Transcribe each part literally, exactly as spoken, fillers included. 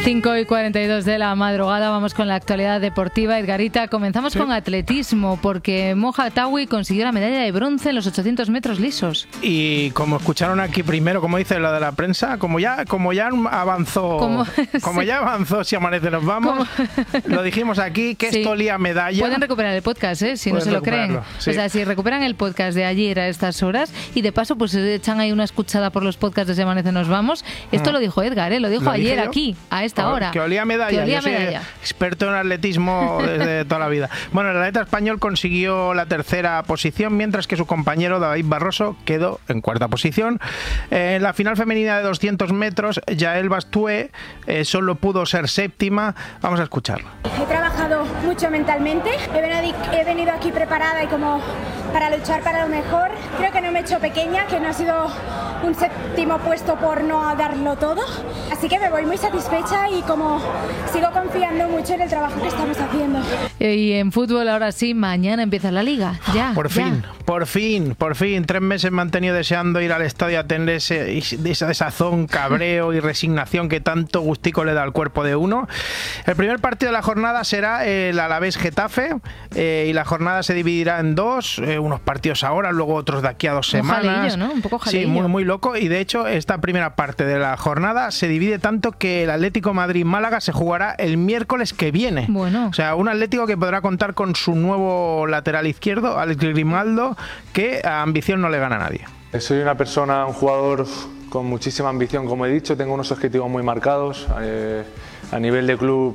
cinco y cuarenta y dos de la madrugada, vamos con la actualidad deportiva. Edgarita, comenzamos sí. con atletismo, porque Moja Atawi consiguió la medalla de bronce en los ochocientos metros lisos. Y como escucharon aquí primero, como dice la de la prensa, como ya, como ya avanzó, como, como sí. ya avanzó Si Amanece Nos Vamos, lo dijimos aquí, que sí. esto olía medalla. Pueden recuperar el podcast, ¿eh? si Pueden no se lo creen. Sí. O sea, si recuperan el podcast de ayer a estas horas y de paso pues echan ahí una escuchada por los podcasts de Si Amanece Nos Vamos, esto mm. lo dijo Edgar, ¿eh? lo dijo ¿Lo ayer aquí, a esta hora. Que olía medalla. Que olía Yo medalla. Soy experto en atletismo desde toda la vida. Bueno, el atleta español consiguió la tercera posición, mientras que su compañero David Barroso quedó en cuarta posición. Eh, en la final femenina de doscientos metros, Yael Bastue eh, solo pudo ser séptima. Vamos a escucharlo. He trabajado mucho mentalmente. He venido, he venido aquí preparada y como para luchar para lo mejor. Creo que no me he hecho pequeña, que no ha sido un séptimo puesto por no darlo todo. Así que me voy muy satisfecha y como sigo confiando mucho en el trabajo que estamos haciendo. Y en fútbol ahora sí, mañana empieza la liga. Ya. Por ya. fin, por fin, por fin. Tres meses me han tenido deseando ir al estadio a tener ese, esa desazón, cabreo y resignación que tanto gustico le da al cuerpo de uno. El primer partido de la jornada será el Alavés Getafe eh, y la jornada se dividirá en dos, eh, unos partidos ahora, luego otros de aquí a dos semanas. Un jaleillo, ¿no? Un poco jaleillo. Sí, muy, muy loco. Y de hecho, esta primera parte de la jornada se divide tanto que el Atlético Madrid-Málaga se jugará el miércoles que viene. Bueno. O sea, un Atlético que podrá contar con su nuevo lateral izquierdo, Alex Grimaldo, que a ambición no le gana a nadie. Soy una persona, un jugador con muchísima ambición, como he dicho, tengo unos objetivos muy marcados. Eh, a nivel de club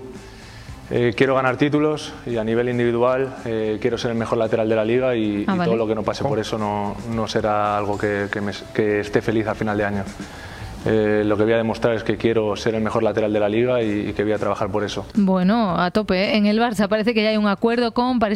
eh, quiero ganar títulos y a nivel individual eh, quiero ser el mejor lateral de la liga y, ah, y vale. todo lo que no pase por eso no, no será algo que, que, me, que esté feliz al final de año. Eh, lo que voy a demostrar es que quiero ser el mejor lateral de la liga y, y que voy a trabajar por eso. Bueno, a tope, ¿eh? En el Barça parece que ya hay un acuerdo con Paris